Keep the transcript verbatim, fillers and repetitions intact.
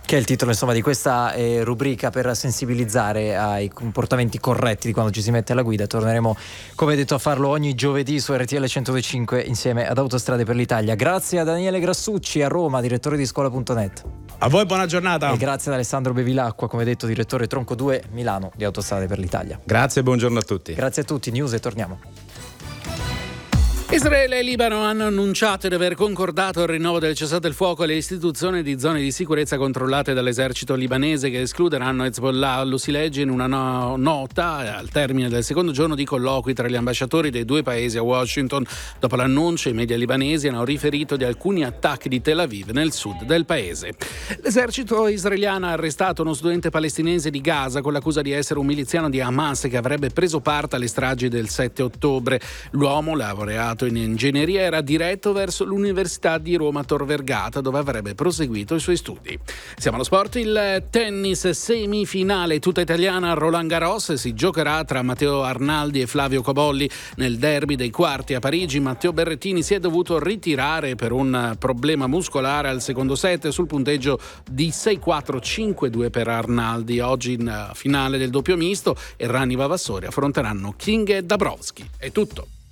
Che è il titolo insomma di questa eh, rubrica per sensibilizzare ai comportamenti corretti di quando ci si mette alla guida. Torneremo, come detto, a farlo ogni giovedì su R T L centodue e cinque insieme ad Autostrade per l'Italia. Grazie a Daniele Grassucci a Roma, direttore di scuola punto net. A voi buona giornata. E grazie ad Alessandro Bevilacqua, come detto, direttore Tronco due Milano di Autostrade per l'Italia. Grazie e buongiorno a tutti. Grazie a tutti, news e torniamo. Israele e Libano hanno annunciato di aver concordato il rinnovo del cessate il fuoco e l'istituzione di zone di sicurezza controllate dall'esercito libanese che escluderanno Hezbollah. Lo si legge in una no- nota al termine del secondo giorno di colloqui tra gli ambasciatori dei due paesi a Washington. Dopo l'annuncio, i media libanesi hanno riferito di alcuni attacchi di Tel Aviv nel sud del paese. L'esercito israeliano ha arrestato uno studente palestinese di Gaza con l'accusa di essere un miliziano di Hamas che avrebbe preso parte alle stragi del sette ottobre. L'uomo, laureato in ingegneria, era diretto verso l'Università di Roma Tor Vergata, dove avrebbe proseguito i suoi studi. Siamo allo sport. Il tennis semifinale tutta italiana a Roland Garros si giocherà tra Matteo Arnaldi e Flavio Cobolli. Nel derby dei quarti a Parigi, Matteo Berrettini si è dovuto ritirare per un problema muscolare al secondo set sul punteggio di sei quattro cinque due per Arnaldi. Oggi in finale del doppio misto Errani e Vavassori affronteranno King e Dabrowski. È tutto.